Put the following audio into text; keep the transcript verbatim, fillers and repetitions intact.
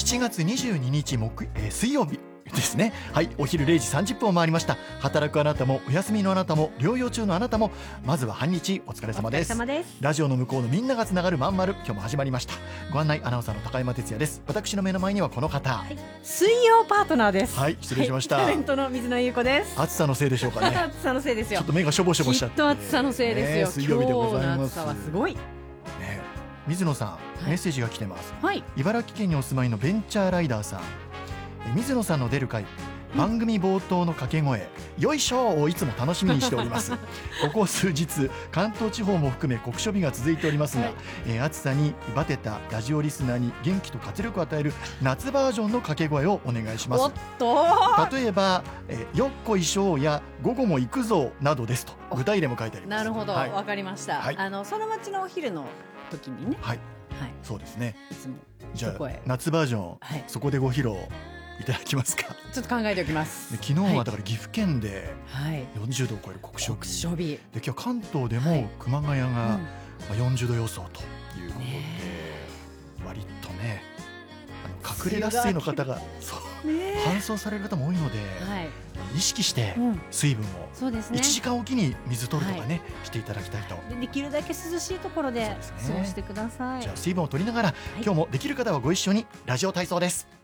ちがつにじゅうににち木、えー、水曜日ですね。はい、お昼れいじさんじゅっぷんを回りました。働くあなたもお休みのあなたも療養中のあなたも、まずは半日お疲れ様です。 お疲れ様です。 ラジオの向こうのみんながつながるまんまる、今日も始まりました。ご案内アナウンサーの高山哲也です。私の目の前にはこの方、はい、 水曜パートナーです。 はい、失礼しました、 はい、タレントの水野優子です。 暑さのせいでしょうかね。 暑さのせいですよ。 ちょっと目がしょぼしょぼしちゃって、 きっと暑さのせいですよ、 ね、水曜日でございます。 今日の暑さはすごい、ね、 水野さん、 はい、 メッセージが来てます、 はい、 茨城県にお住まいのベンチャーライダーさん、水野さんの出る回、番組冒頭の掛け声、よいしょをいつも楽しみにしておりますここ数日関東地方も含め酷暑日が続いておりますが、はい、えー、暑さにバテたラジオリスナーに元気と活力を与える夏バージョンの掛け声をお願いします。 おっと、 例えば、えー、よっこいしょや午後も行くぞなどですと具体例も書いてあります。 なるほど、わ、 はい、 かりました、はい、あのその町のお昼の時にね、はい、はい、 そうですね。 いつもじゃあ夏バージョン、はい、そこでご披露いただきますか。 ちょっと考えておきます。 昨日はだから岐阜県でよんじゅうどを超える酷暑日、はい、で今日関東でも熊谷がよんじゅうど予想ということで、ね、割とね、あの隠れ脱水の方がそう、ね、搬送される方も多いので、はい、意識して水分をいちじかんおきに水取るとかね、はい、していただきたいと。 で, できるだけ涼しいところで過ごしてください。 じゃあ水分を取りながら、はい、今日もできる方はご一緒にラジオ体操です。